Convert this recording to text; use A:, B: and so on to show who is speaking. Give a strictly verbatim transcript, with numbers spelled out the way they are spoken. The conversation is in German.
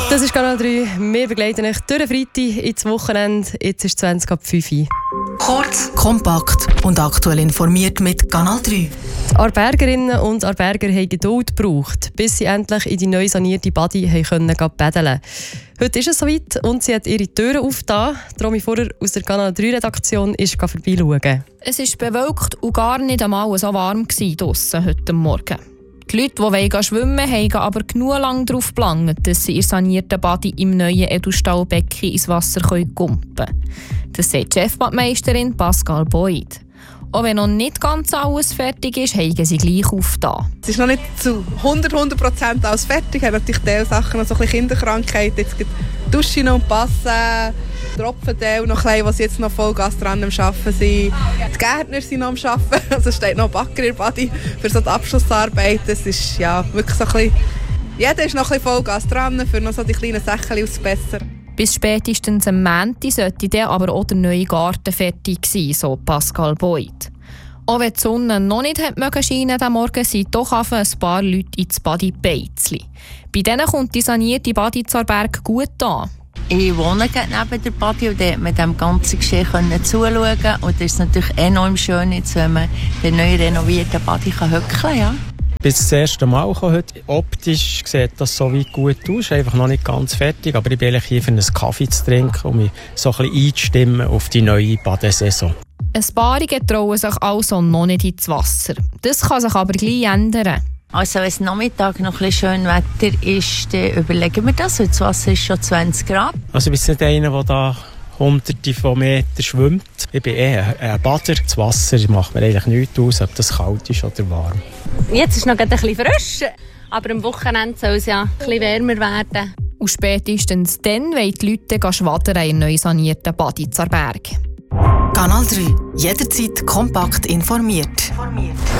A: Das ist Kanal drei. Wir begleiten euch durch den Freitag ins Wochenende. Jetzt ist zwanzig ab fünf.
B: Kurz, kompakt und aktuell informiert mit Kanal drei.
A: Die Aarbergerinnen und Aarberger haben Geduld gebraucht, bis sie endlich in die neu sanierte Badi können paddeln. Heute ist es soweit und sie hat ihre Türen aufgetan. Romy Vorer aus der Kanal drei Redaktion ist vorbeischauen.
C: Es war bewölkt und gar nicht einmal so warm draussen heute Morgen. Die Leute, die wollen schwimmen wollen, haben aber genug lang darauf gelangt, dass sie in sanierten Badi im neuen Edelstahlbecken ins Wasser kumpen können. Das sagt die Chefbadmeisterin Pascal Boyd. Auch wenn noch nicht ganz alles fertig ist, haben sie gleich aufgetan.
D: Es ist noch nicht zu hundert Prozent alles fertig. Wir haben natürlich Teilsachen, noch so ein bisschen Kinderkrankheiten. Jetzt gibt es Duschen und Passen, Tropfenteil, noch ein bisschen, was jetzt noch Vollgas dran am Arbeiten sind. Die Gärtner sind noch am Arbeiten. Also es steht noch ein Bagger in der Badi für so die Abschlussarbeit. Es ist ja wirklich so ein bisschen, jeder ist noch ein bisschen Vollgas dran, für noch so die kleinen Sachen auszubessern.
C: Bis spätestens am Montag sollte dann aber auch der neue Garten fertig sein, so Pascal Boyd. Auch wenn die Sonne noch nicht hat scheinen diesen Morgen, sind doch ein paar Leute ins Badi Beizli. Bei denen kommt die sanierte Badi Aarberg gut an.
E: Ich wohne neben der Badi und dort mit dem ganzen Geschehen zuschauen. Und das ist natürlich enorm schön, jetzt, wenn man den neu renovierten Badi höckeln kann. Ja.
F: Bis das erste Mal heute. Optisch sieht das so weit gut aus, einfach noch nicht ganz fertig, aber ich bin eigentlich hier für einen Kaffee zu trinken, um mich so ein bisschen einzustimmen auf die neue Badesaison.
C: Ein paar trauen sich also noch nicht ins Wasser. Das kann sich aber gleich ändern.
E: Also wenn es Nachmittag noch ein bisschen schön Wetter ist, dann überlegen wir das, weil das Wasser ist schon zwanzig Grad.
F: Also ich bin nicht einer, der da hunderte von Metern schwimmt. Ich bin eher ein Bader. Das Wasser macht mir eigentlich nichts aus, ob das kalt ist oder warm.
G: Jetzt ist es noch ein bisschen frisch, aber am Wochenende soll es ja ein bisschen wärmer werden.
C: Und spätestens dann wollen die Leute schwadern in neu sanierten Badi Aarberg.
B: Kanal drei. Jederzeit kompakt informiert.